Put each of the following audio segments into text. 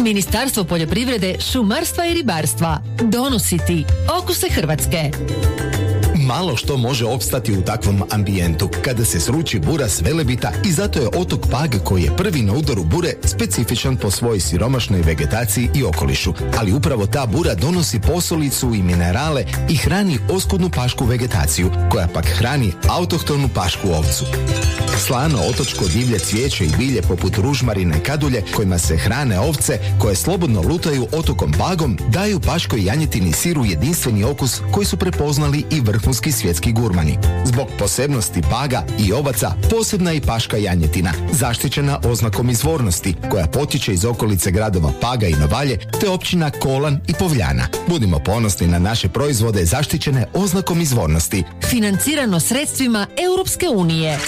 Ministarstvo poljoprivrede, šumarstva i ribarstva donosi ti okuse Hrvatske. Malo što može opstati u takvom ambijentu kada se sruči bura s Velebita i zato je otok Pag, koji je prvi na udaru bure, specifičan po svojoj siromašnoj vegetaciji i okolišu. Ali upravo ta bura donosi posolicu i minerale i hrani oskudnu pašku vegetaciju, koja pak hrani autohtonu pašku ovcu. Slano otočko divlje cvijeće i bilje poput ružmarine i kadulje, kojima se hrane ovce koje slobodno lutaju otokom Pagom, daju paškoj janjetini siru jedinstveni okus koji su prepoznali i vrhunski svjetski gurmani. Zbog posebnosti Paga i ovaca posebna je i paška janjetina, zaštićena oznakom izvornosti, koja potiče iz okolice gradova Paga i Novalje, te općina Kolan i Povljana. Budimo ponosni na naše proizvode zaštićene oznakom izvornosti. Financirano sredstvima Europske unije.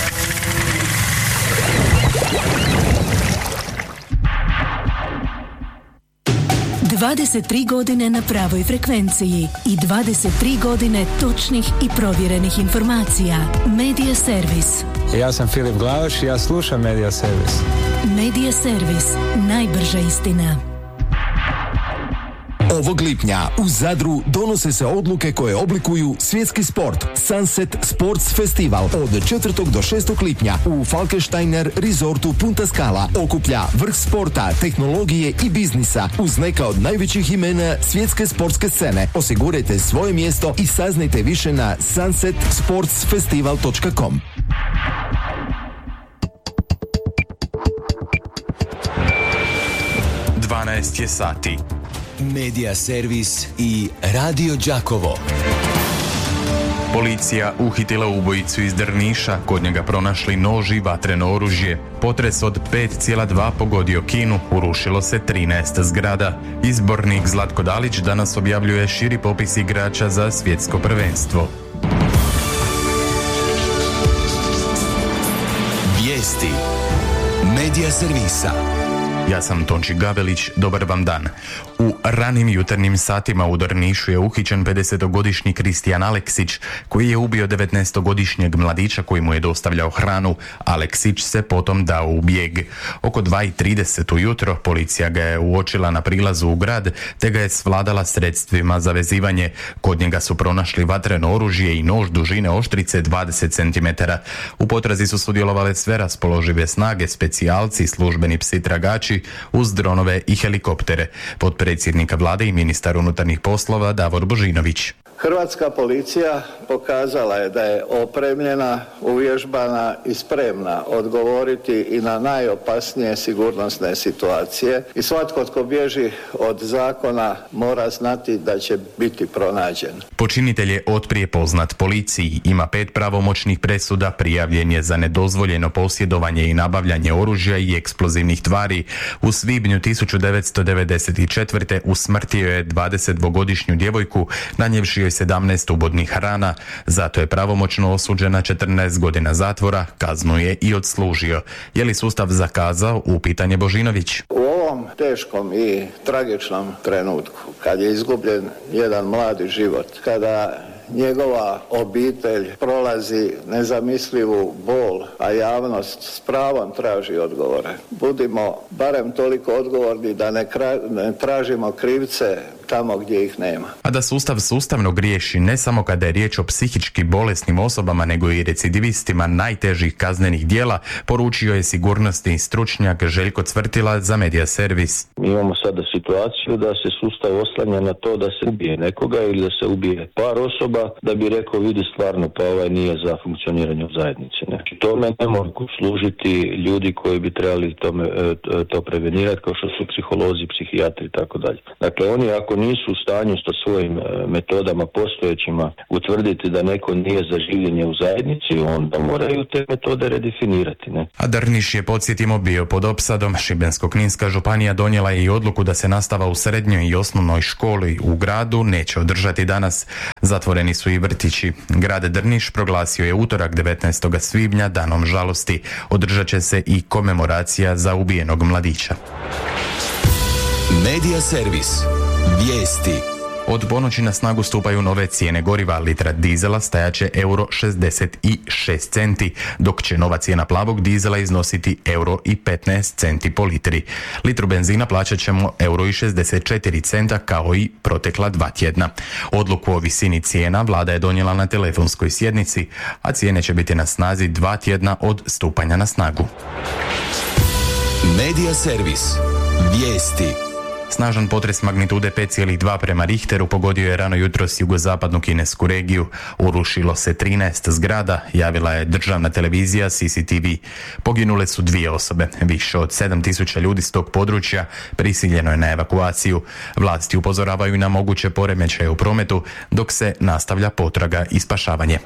...23 godine na pravoj frekvenciji i 23 godine točnih i provjerenih informacija. Medija Servis. Ja sam Filip Glavaš i ja slušam Medija Servis. Medija Servis. Najbrža istina. Ovog lipnja u Zadru donose se odluke koje oblikuju svjetski sport. Sunset Sports Festival od 4. do 6. lipnja u Falkensteiner Resortu Punta Scala okuplja vrh sporta, tehnologije i biznisa uz neka od najvećih imena svjetske sportske scene. Osigurajte svoje mjesto i saznajte više na sunsetsportsfestival.com. Je sati. Medija Servis i Radio Đakovo. Policija uhitila ubojicu iz Drniša, kod njega pronašli nož i vatreno oružje. Potres od 5,2 pogodio Kinu, urušilo se 13 zgrada. Izbornik Zlatko Dalić danas objavljuje širi popis igrača za svjetsko prvenstvo. Vijesti Medija Servisa. Ja sam Tonči Gavelić, dobar vam dan. U ranim jutarnjim satima u Drnišu je uhićen 50-godišnji Kristijan Aleksić, koji je ubio 19-godišnjeg mladića koji mu je dostavljao hranu. Aleksić se potom dao u bijeg. Oko 2:30 ujutro policija ga je uočila na prilazu u grad, te ga je svladala sredstvima za vezivanje. Kod njega su pronašli vatreno oružje i nož dužine oštrice 20 cm. U potrazi su sudjelovale sve raspoložive snage, specijalci, službeni psi tragači, uz dronove i helikoptere. Potpredsjednika vlade i ministar unutarnjih poslova Davor Božinović. Hrvatska policija pokazala je da je opremljena, uvježbana i spremna odgovoriti i na najopasnije sigurnosne situacije i svatko tko bježi od zakona mora znati da će biti pronađen. Počinitelj je otprije poznat policiji, ima 5 pravomoćnih presuda, prijavljen je za nedozvoljeno posjedovanje i nabavljanje oružja i eksplozivnih tvari. U svibnju 1994. usmrtio je 22-godišnju djevojku, nanijevši joj 17 ubodnih rana. Zato je pravomoćno osuđen na 14 godina zatvora, kaznu je i odslužio. Je li sustav zakazao? Upitan je Božinović. U ovom teškom i tragičnom trenutku, kad je izgubljen jedan mladi život, kada njegova obitelj prolazi nezamislivu bol, a javnost s pravom traži odgovore. Budimo barem toliko odgovorni da ne tražimo krivce tamo gdje ih nema. A da sustav sustavno griješi ne samo kada je riječ o psihički bolesnim osobama, nego i recidivistima najtežih kaznenih djela, poručio je sigurnosni stručnjak Željko Cvrtila za Medija Servis. Mi imamo sada situaciju da se sustav oslanja na to da se ubije nekoga ili da se ubije par osoba, da bi rekao vidi stvarno pa ovaj nije za funkcioniranje u zajednici. Znači tome ne mogu služiti ljudi koji bi trebali to prevenirati, kao što su psiholozi, psihijatri i tako dalje. Dakle, oni ako nisu u stanju sa svojim metodama postojećima utvrditi da neko nije za življenje u zajednici, onda moraju te metode redefinirati. Ne? A Drniš je, podsjetimo, bio pod opsadom. Šibensko-kninska županija donijela je i odluku da se nastava u srednjoj i osnovnoj školi u gradu neće održati danas. Zatvoreni su i vrtići. Grad Drniš proglasio je utorak 19. svibnja danom žalosti. Održat će se i komemoracija za ubijenog mladića. Medija Servis. Vijesti. Od ponoći na snagu stupaju nove cijene goriva. Litra dizela stajaće euro 66 centi, dok će nova cijena plavog dizela iznositi euro i 15 centi po litri. Litru benzina plaćat ćemo euro i 64 centa kao i protekla 2 tjedna. Odluku o visini cijena vlada je donijela na telefonskoj sjednici, a cijene će biti na snazi 2 tjedna od stupanja na snagu. Medija servis. Vijesti. Snažan potres magnitude 5,2 prema Richteru pogodio je rano jutros jugozapadnu kinesku regiju. Urušilo se 13 zgrada, javila je državna televizija CCTV. Poginule su 2 osobe. Više od 7.000 ljudi s tog područja prisiljeno je na evakuaciju. Vlasti upozoravaju na moguće poremećaje u prometu, dok se nastavlja potraga i spašavanje.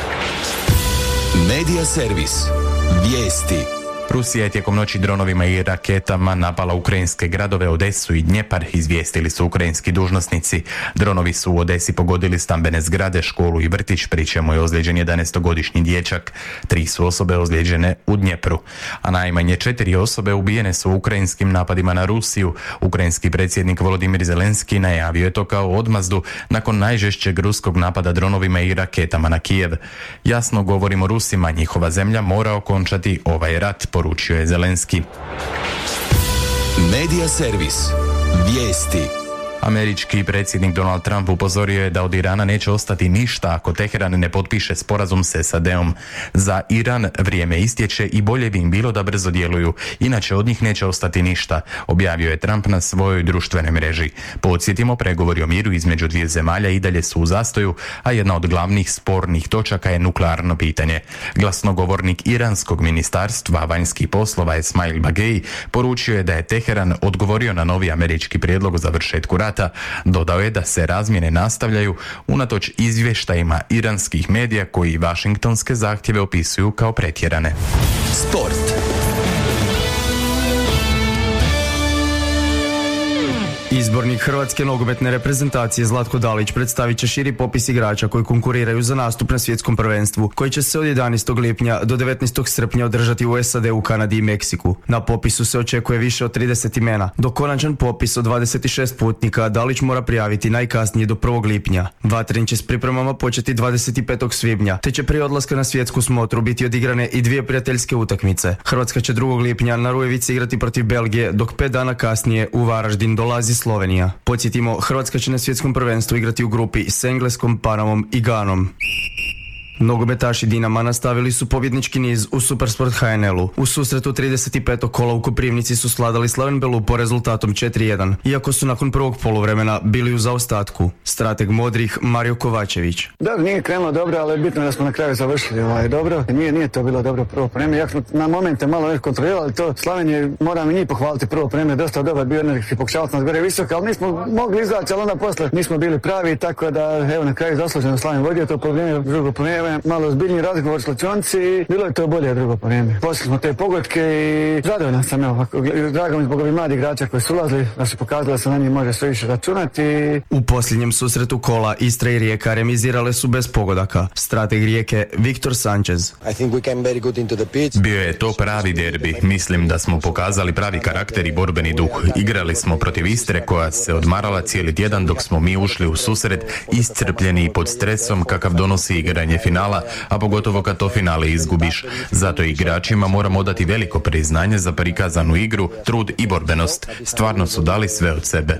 Medija servis. Vijesti. Rusija je tijekom noći dronovima i raketama napala ukrajinske gradove Odesu i Dnjepar, izvijestili su ukrajinski dužnosnici. Dronovi su u Odesi pogodili stambene zgrade, školu i vrtić, pri čemu je ozlijeđen 11-godišnji dječak. 3 su osobe ozlijeđene u Dnjepru, a najmanje 4 osobe ubijene su u ukrajinskim napadima na Rusiju. Ukrajinski predsjednik Volodimir Zelenski najavio je to kao odmazdu nakon najžešćeg ruskog napada dronovima i raketama na Kijev. Jasno govorimo Rusima, njihova zemlja mora okončati ovaj rat, poručio je Zelenski. Medija servis. Vijesti. Američki predsjednik Donald Trump upozorio je da od Irana neće ostati ništa ako Teheran ne potpiše sporazum s SAD-om. Za Iran vrijeme istječe i bolje bi im bilo da brzo djeluju, inače od njih neće ostati ništa, objavio je Trump na svojoj društvenoj mreži. Podsjetimo, pregovori o miru između 2 zemalja i dalje su u zastoju, a jedna od glavnih spornih točaka je nuklearno pitanje. Glasnogovornik iranskog ministarstva vanjskih poslova Esmail Bagei poručio je da je Teheran odgovorio na novi američki prijedlog o završetku rata. Dodao je da se razmjene nastavljaju unatoč izvještajima iranskih medija koji vašingtonske zahtjeve opisuju kao pretjerane. Sport. Izbornik hrvatske nogometne reprezentacije Zlatko Dalić predstavit će širi popis igrača koji konkuriraju za nastup na svjetskom prvenstvu, koji će se od 11. lipnja do 19. srpnja održati u SAD-u, Kanadi i Meksiku. Na popisu se očekuje više od 30 imena. Dok konačan popis od 26 putnika Dalić mora prijaviti najkasnije do 1. lipnja. Vatren će s pripremama početi 25. svibnja, te će prije odlaska na svjetsku smotru biti odigrane i 2 prijateljske utakmice. Hrvatska će 2. lipnja na Rujevici igrati protiv Belgije, dok 5 dana kasnije u Varaždin dolazi Slovenija. Podsjetimo, Hrvatska će na svjetskom prvenstvu igrati u grupi s Engleskom, Panamom i Ganom. Nogometaši Dinama nastavili su pobjednički niz u Supersport HNL-u. U susretu 35. kola u Koprivnici su sladali Slaven Belupo rezultatom 4-1, iako su nakon prvog poluvremena bili u zaostatku. Strateg modrih Mario Kovačević. Da, nije krenulo dobro, ali bitno da smo na kraju završili dobro. Nije to bilo dobro prvo vreme. Jak smo na momente malo kontrolirali to. Slaven je, moram i njih pohvaliti, prvo vreme dosta dobar bio, neki pokušavati nas gore visoko, ali nismo mogli izaći, ali onda posle nismo bili pravi, tako da evo na kraju zasluženo Slaven vodio to po vrijeme, drugo po vrijeme. Malo ozbiljniji razgovor s Lačonci i bilo je to bolje drugo po vrijeme. Poslije smo te pogodke i zadovoljan sam, drago mi zbog ovih mladih igrača koji su ulazili, da su pokazali da se na njih može sve više računati. U posljednjem susretu kola Istra i Rijeka remizirale su bez pogodaka. Strateg Rijeke Viktor Sanchez. Bio je to pravi derbi. Mislim da smo pokazali pravi karakter i borbeni duh. Igrali smo protiv Istre koja se odmarala cijeli tjedan, dok smo mi ušli u susret iscrpljeni i pod stresom kakav donosi igranje finala, a pogotovo kad to finale izgubiš. Zato igračima moramo dati veliko priznanje za prikazanu igru, trud i borbenost. Stvarno su dali sve od sebe.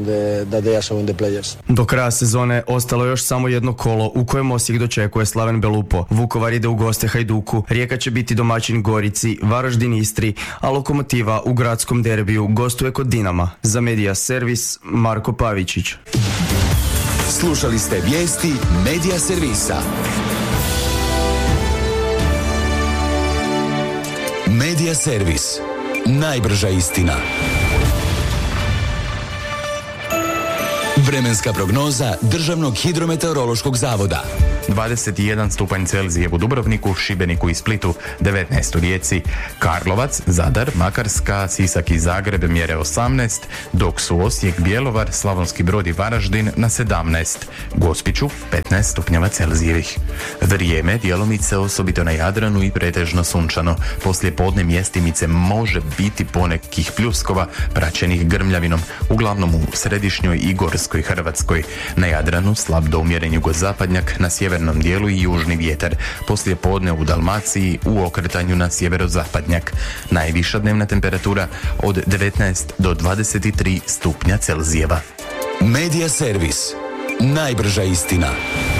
Do kraja sezone ostalo još samo jedno kolo u kojem Osijek dočekuje Slaven Belupo. Vukovar ide u goste Hajduku, Rijeka će biti domaćin Gorici, Varaždin Istri, a Lokomotiva u gradskom derbiju gostuje kod Dinama. Za Medija servis Marko Pavičić. Slušali ste vijesti Medija servisa. Medija servis. Najbrža istina. Vremenska prognoza Državnog hidrometeorološkog zavoda. 21 stupanj Celzijev u Dubrovniku, Šibeniku i Splitu, 19 u Rijeci, Karlovac, Zadar, Makarska, Sisak i Zagreb mjere 18, dok su Osijek, Bjelovar, Slavonski Brod i Varaždin na 17, Gospiću 15 stupnjeva Celzijevih. Vrijeme djelomice osobito na Jadranu i pretežno sunčano. Poslije podne mjestimice može biti ponekih pljuskova praćenih grmljavinom, uglavnom u središnjoj i gorskoj Hrvatskoj. Na Jadranu slab do umjeren jugozapadnjak, na sjevernom dijelu i južni vjetar. Poslije podne u Dalmaciji u okretanju na sjeverozapadnjak. Najviša dnevna temperatura od 19 do 23 stupnja Celzijeva. Medija servis. Najbrža istina.